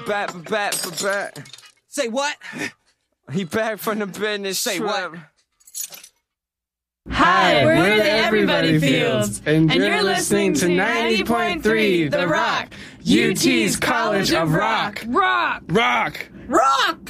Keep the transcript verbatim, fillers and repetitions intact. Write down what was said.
back, back, back. Say what? He back from the business. Say trip. what? Hi, we're, we're the Everybody Fields, and, and you're listening to ninety point three The Rock, U T's College of Rock. Rock! Rock! Rock!